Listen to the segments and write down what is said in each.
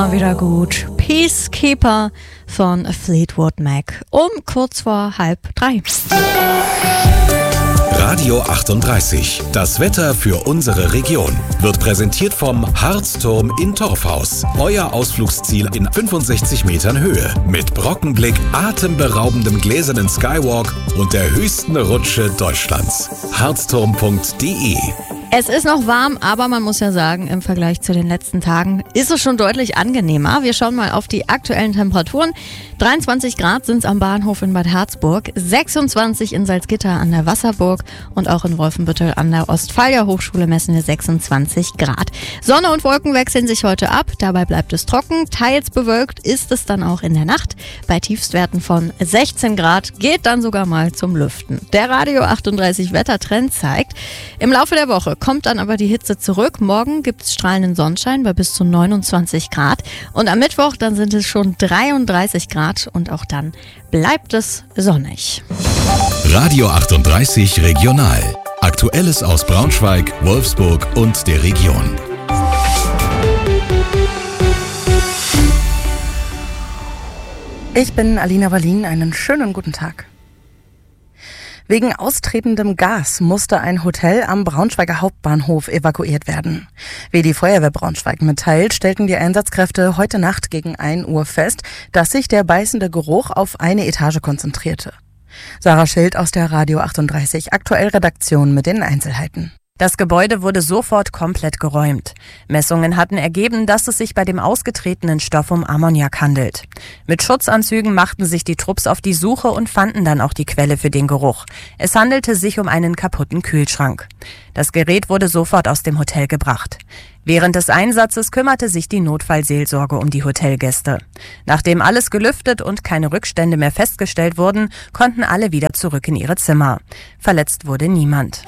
Wieder gut. Peacekeeper von Fleetwood Mac um kurz vor 2:30. Radio 38. Das Wetter für unsere Region wird präsentiert vom Harzturm in Torfhaus. Euer Ausflugsziel in 65 Metern Höhe. Mit Brockenblick, atemberaubendem gläsernen Skywalk und der höchsten Rutsche Deutschlands. Harzturm.de. Es ist noch warm, aber man muss ja sagen, im Vergleich zu den letzten Tagen ist es schon deutlich angenehmer. Wir schauen mal auf die aktuellen Temperaturen. 23 Grad sind es am Bahnhof in Bad Harzburg, 26 in Salzgitter an der Wasserburg und auch in Wolfenbüttel an der Ostfalia Hochschule messen wir 26 Grad. Sonne und Wolken wechseln sich heute ab, dabei bleibt es trocken. Teils bewölkt ist es dann auch in der Nacht. Bei Tiefstwerten von 16 Grad geht dann sogar mal zum Lüften. Der Radio 38 Wettertrend zeigt, im Laufe der Woche kommt dann aber die Hitze zurück. Morgen gibt es strahlenden Sonnenschein bei bis zu 29 Grad. Und am Mittwoch dann sind es schon 33 Grad und auch dann bleibt es sonnig. Radio 38 Regional. Aktuelles aus Braunschweig, Wolfsburg und der Region. Ich bin Alina Wallin. Einen schönen guten Tag. Wegen austretendem Gas musste ein Hotel am Braunschweiger Hauptbahnhof evakuiert werden. Wie die Feuerwehr Braunschweig mitteilt, stellten die Einsatzkräfte heute Nacht gegen 1 Uhr fest, dass sich der beißende Geruch auf eine Etage konzentrierte. Sarah Schild aus der Radio 38 Aktuell Redaktion mit den Einzelheiten. Das Gebäude wurde sofort komplett geräumt. Messungen hatten ergeben, dass es sich bei dem ausgetretenen Stoff um Ammoniak handelt. Mit Schutzanzügen machten sich die Trupps auf die Suche und fanden dann auch die Quelle für den Geruch. Es handelte sich um einen kaputten Kühlschrank. Das Gerät wurde sofort aus dem Hotel gebracht. Während des Einsatzes kümmerte sich die Notfallseelsorge um die Hotelgäste. Nachdem alles gelüftet und keine Rückstände mehr festgestellt wurden, konnten alle wieder zurück in ihre Zimmer. Verletzt wurde niemand.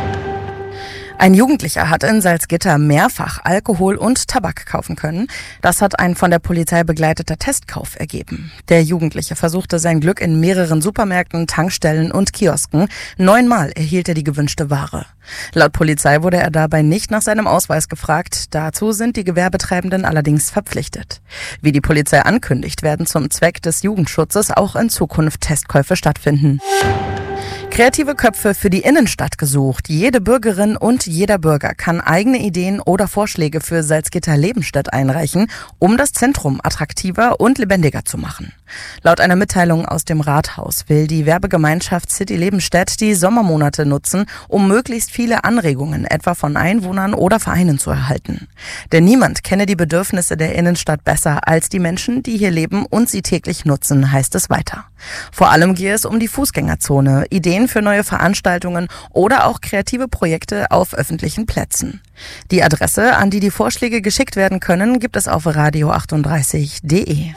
Ein Jugendlicher hat in Salzgitter mehrfach Alkohol und Tabak kaufen können. Das hat ein von der Polizei begleiteter Testkauf ergeben. Der Jugendliche versuchte sein Glück in mehreren Supermärkten, Tankstellen und Kiosken. 9-mal erhielt er die gewünschte Ware. Laut Polizei wurde er dabei nicht nach seinem Ausweis gefragt. Dazu sind die Gewerbetreibenden allerdings verpflichtet. Wie die Polizei ankündigt, werden zum Zweck des Jugendschutzes auch in Zukunft Testkäufe stattfinden. Kreative Köpfe für die Innenstadt gesucht. Jede Bürgerin und jeder Bürger kann eigene Ideen oder Vorschläge für Salzgitter Lebenstedt einreichen, um das Zentrum attraktiver und lebendiger zu machen. Laut einer Mitteilung aus dem Rathaus will die Werbegemeinschaft City Lebenstedt die Sommermonate nutzen, um möglichst viele Anregungen, etwa von Einwohnern oder Vereinen, zu erhalten. Denn niemand kenne die Bedürfnisse der Innenstadt besser als die Menschen, die hier leben und sie täglich nutzen, heißt es weiter. Vor allem gehe es um die Fußgängerzone, Ideen für neue Veranstaltungen oder auch kreative Projekte auf öffentlichen Plätzen. Die Adresse, an die die Vorschläge geschickt werden können, gibt es auf radio38.de.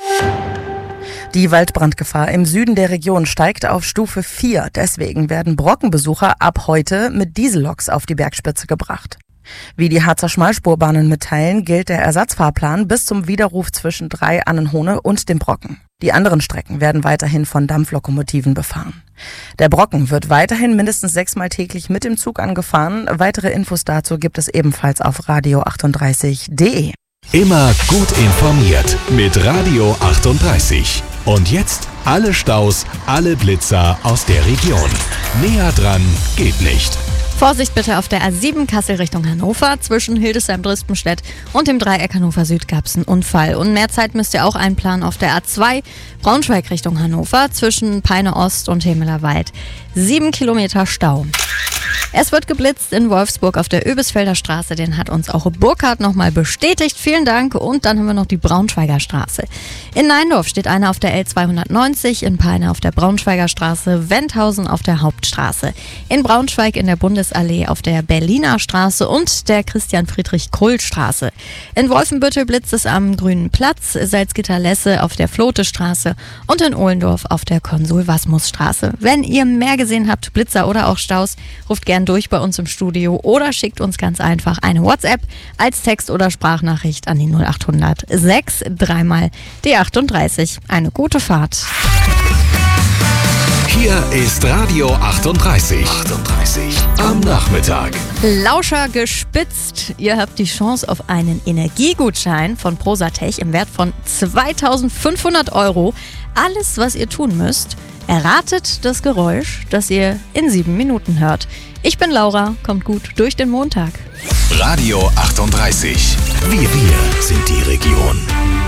Die Waldbrandgefahr im Süden der Region steigt auf Stufe 4. Deswegen werden Brockenbesucher ab heute mit Dieselloks auf die Bergspitze gebracht. Wie die Harzer Schmalspurbahnen mitteilen, gilt der Ersatzfahrplan bis zum Widerruf zwischen 3 Annenhohne und dem Brocken. Die anderen Strecken werden weiterhin von Dampflokomotiven befahren. Der Brocken wird weiterhin mindestens 6-mal täglich mit dem Zug angefahren. Weitere Infos dazu gibt es ebenfalls auf radio38.de. Immer gut informiert mit Radio 38. Und jetzt alle Staus, alle Blitzer aus der Region. Näher dran geht nicht. Vorsicht bitte auf der A7 Kassel Richtung Hannover. Zwischen Hildesheim-Drispenstedt und dem Dreieck Hannover Süd gab es einen Unfall. Und mehr Zeit müsst ihr auch einplanen auf der A2 Braunschweig Richtung Hannover. Zwischen Peine Ost und Hemelerwald 7 Kilometer Stau. Es wird geblitzt in Wolfsburg auf der Öbisfelder Straße. Den hat uns auch Burkhard nochmal bestätigt. Vielen Dank. Und dann haben wir noch die Braunschweiger Straße. In Neindorf steht einer auf der L290, in Peine auf der Braunschweiger Straße, Wendhausen auf der Hauptstraße. In Braunschweig in der Bundesallee auf der Berliner Straße und der Christian-Friedrich-Krull-Straße. In Wolfenbüttel blitzt es am Grünen Platz, Salzgitter-Lesse auf der Flote-Straße und in Ohlendorf auf der Konsul-Wasmus-Straße. Wenn ihr mehr gesehen habt, Blitzer oder auch Staus, ruft gern durch bei uns im Studio oder schickt uns ganz einfach eine WhatsApp als Text- oder Sprachnachricht an die 0800 6 3 mal die 38. Eine gute Fahrt. Hier ist Radio 38. Am Nachmittag. Lauscher gespitzt. Ihr habt die Chance auf einen Energiegutschein von Prosatech im Wert von 2.500 €. Alles, was ihr tun müsst, erratet das Geräusch, das ihr in 7 Minuten hört. Ich bin Laura, kommt gut durch den Montag. Radio 38. Wir sind die Region.